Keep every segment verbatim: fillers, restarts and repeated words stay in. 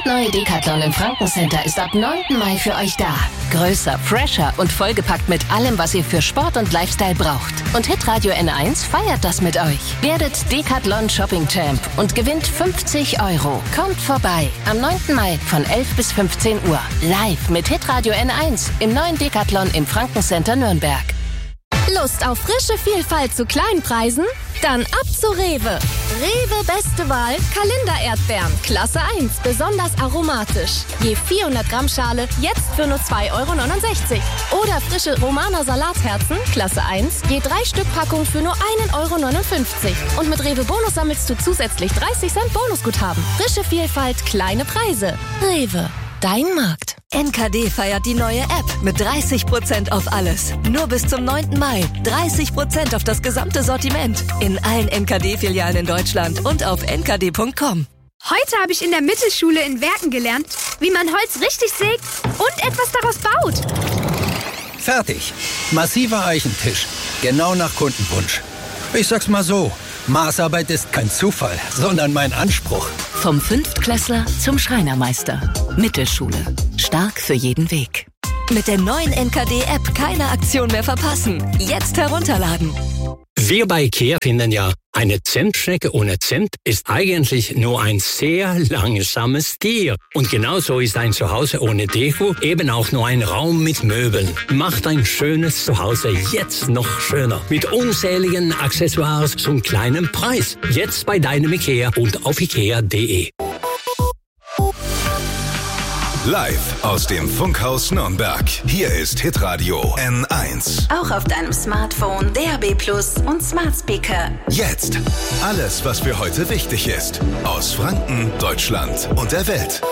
brandneue Decathlon im Franken-Center ist ab neunten Mai für euch da. Größer, fresher und vollgepackt mit allem, was ihr für Sport und Lifestyle braucht. Und Hitradio N eins feiert das mit euch. Werdet Decathlon Shopping Champ und gewinnt fünfzig Euro. Kommt vorbei am neunten Mai von elf bis fünfzehn Uhr. Live mit Hitradio N eins im neuen Decathlon im Franken-Center Nürnberg. Lust auf frische Vielfalt zu kleinen Preisen? Dann ab zu Rewe. Rewe beste Wahl, Kalender-Erdbeeren, Klasse eins, besonders aromatisch. Je vierhundert Gramm Schale, jetzt für nur zwei Euro neunundsechzig. Oder frische Romaner Salatherzen, Klasse eins, je drei Stück Packung für nur ein Euro neunundfünfzig. Und mit Rewe Bonus sammelst du zusätzlich dreißig Cent Bonusguthaben. Frische Vielfalt, kleine Preise. Rewe, dein Markt. N K D feiert die neue App mit dreißig Prozent auf alles. Nur bis zum neunten Mai. dreißig Prozent auf das gesamte Sortiment. In allen N K D-Filialen in Deutschland und auf n k d punkt com. Heute habe ich in der Mittelschule in Werken gelernt, wie man Holz richtig sägt und etwas daraus baut. Fertig. Massiver Eichentisch. Genau nach Kundenwunsch. Ich sag's mal so. Maßarbeit ist kein Zufall, sondern mein Anspruch. Vom Fünftklässler zum Schreinermeister. Mittelschule. Stark für jeden Weg. Mit der neuen N K D-App keine Aktion mehr verpassen. Jetzt herunterladen. Wir bei IKEA finden ja, eine Zentschnecke ohne Zent ist eigentlich nur ein sehr langsames Tier. Und genauso ist ein Zuhause ohne Deko eben auch nur ein Raum mit Möbeln. Macht ein schönes Zuhause jetzt noch schöner. Mit unzähligen Accessoires zum kleinen Preis. Jetzt bei deinem IKEA und auf ikea punkt de. Live aus dem Funkhaus Nürnberg. Hier ist Hitradio N eins. Auch auf deinem Smartphone, D A B Plus und Smart Speaker. Jetzt alles, was für heute wichtig ist. Aus Franken, Deutschland und der Welt.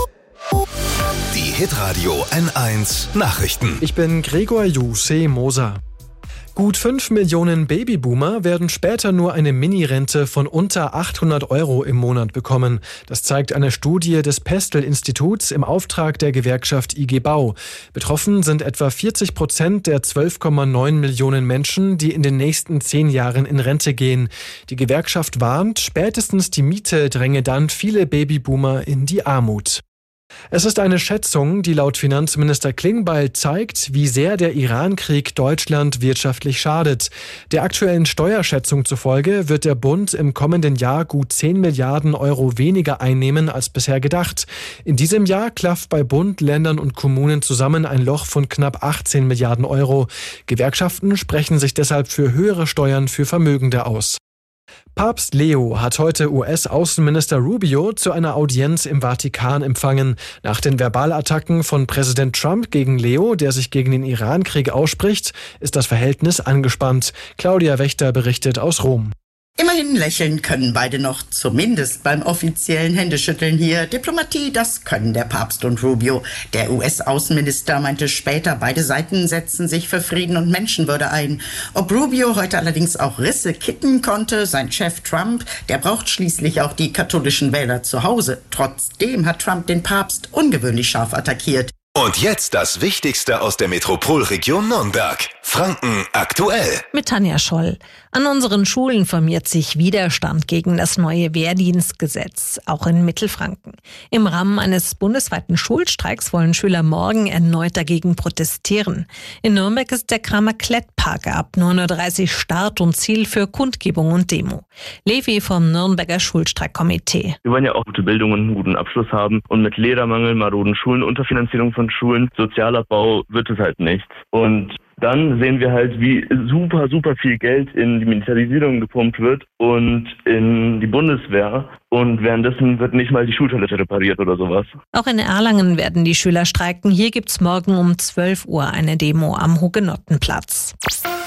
Die Hitradio N eins Nachrichten. Ich bin Gregor Jussi Moser. Gut fünf Millionen Babyboomer werden später nur eine Mini-Rente von unter achthundert Euro im Monat bekommen. Das zeigt eine Studie des Pestel-Instituts im Auftrag der Gewerkschaft I G Bau. Betroffen sind etwa vierzig Prozent der zwölf Komma neun Millionen Menschen, die in den nächsten zehn Jahren in Rente gehen. Die Gewerkschaft warnt, spätestens die Miete dränge dann viele Babyboomer in die Armut. Es ist eine Schätzung, die laut Finanzminister Klingbeil zeigt, wie sehr der Iran-Krieg Deutschland wirtschaftlich schadet. Der aktuellen Steuerschätzung zufolge wird der Bund im kommenden Jahr gut zehn Milliarden Euro weniger einnehmen als bisher gedacht. In diesem Jahr klafft bei Bund, Ländern und Kommunen zusammen ein Loch von knapp achtzehn Milliarden Euro. Gewerkschaften sprechen sich deshalb für höhere Steuern für Vermögende aus. Papst Leo hat heute U S-Außenminister Rubio zu einer Audienz im Vatikan empfangen. Nach den Verbalattacken von Präsident Trump gegen Leo, der sich gegen den Iran-Krieg ausspricht, ist das Verhältnis angespannt. Claudia Wächter berichtet aus Rom. Immerhin lächeln können beide noch, zumindest beim offiziellen Händeschütteln hier. Diplomatie, das können der Papst und Rubio. Der U S-Außenminister meinte später, beide Seiten setzen sich für Frieden und Menschenwürde ein. Ob Rubio heute allerdings auch Risse kitten konnte, sein Chef Trump, der braucht schließlich auch die katholischen Wähler zu Hause. Trotzdem hat Trump den Papst ungewöhnlich scharf attackiert. Und jetzt das Wichtigste aus der Metropolregion Nürnberg. Franken aktuell. Mit Tanja Scholl. An unseren Schulen formiert sich Widerstand gegen das neue Wehrdienstgesetz, auch in Mittelfranken. Im Rahmen eines bundesweiten Schulstreiks wollen Schüler morgen erneut dagegen protestieren. In Nürnberg ist der Kramer-Klett-Park ab neun Uhr dreißig Start und Ziel für Kundgebung und Demo. Levi vom Nürnberger Schulstreikkomitee. Wir wollen ja auch gute Bildung und einen guten Abschluss haben. Und mit Lehrermangel, maroden Schulen, Unterfinanzierung von Schulen, Sozialabbau wird es halt nichts. Und dann sehen wir halt, wie super, super viel Geld in die Militarisierung gepumpt wird und in die Bundeswehr. Und währenddessen wird nicht mal die Schultoilette repariert oder sowas. Auch in Erlangen werden die Schüler streiken. Hier gibt's morgen um zwölf Uhr eine Demo am Hugenottenplatz.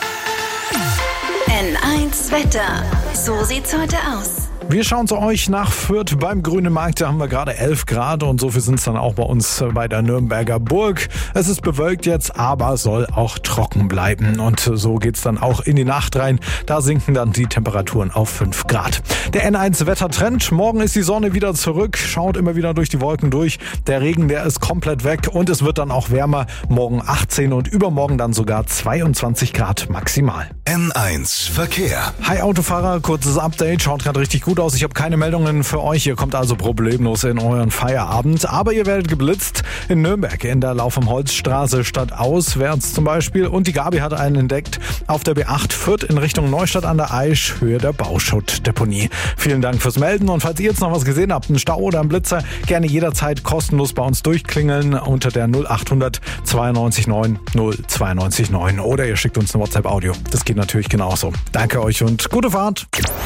N eins Wetter. So sieht's heute aus. Wir schauen zu euch nach Fürth beim Grünen Markt. Da haben wir gerade elf Grad und so viel sind es dann auch bei uns bei der Nürnberger Burg. Es ist bewölkt jetzt, aber soll auch trocken bleiben. Und so geht's dann auch in die Nacht rein. Da sinken dann die Temperaturen auf fünf Grad. Der N eins Wettertrend. Morgen ist die Sonne wieder zurück. Schaut immer wieder durch die Wolken durch. Der Regen, der ist komplett weg und es wird dann auch wärmer. Morgen achtzehn und übermorgen dann sogar zweiundzwanzig Grad maximal. N eins Verkehr. Hi Autofahrer, kurzes Update. Schaut gerade richtig gut gut aus. Ich habe keine Meldungen für euch. Ihr kommt also problemlos in euren Feierabend. Aber ihr werdet geblitzt in Nürnberg in der Lauf am Holzstraße stadtauswärts zum Beispiel. Und die Gabi hat einen entdeckt auf der B acht Fürth in Richtung Neustadt an der Aisch, Höhe der Bauschuttdeponie. Vielen Dank fürs Melden. Und falls ihr jetzt noch was gesehen habt, einen Stau oder einen Blitzer, gerne jederzeit kostenlos bei uns durchklingeln unter der null acht hundert zweiundneunzig neun null zweiundneunzig neun. Oder ihr schickt uns ein WhatsApp-Audio. Das geht natürlich genauso. Danke euch und gute Fahrt.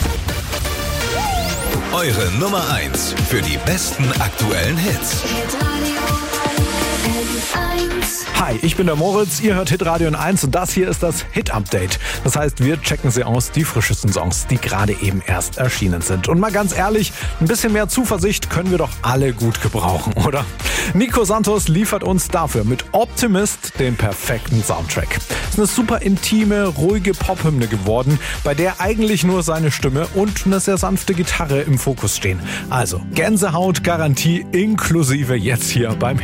Eure Nummer eins für die besten aktuellen Hits. Hi, ich bin der Moritz, ihr hört Hitradio N eins und das hier ist das Hit-Update. Das heißt, wir checken sie aus, die frischesten Songs, die gerade eben erst erschienen sind. Und mal ganz ehrlich, ein bisschen mehr Zuversicht können wir doch alle gut gebrauchen, oder? Nico Santos liefert uns dafür mit Optimist den perfekten Soundtrack. Es ist eine super intime, ruhige Pop-Hymne geworden, bei der eigentlich nur seine Stimme und eine sehr sanfte Gitarre im Fokus stehen. Also Gänsehaut-Garantie inklusive jetzt hier beim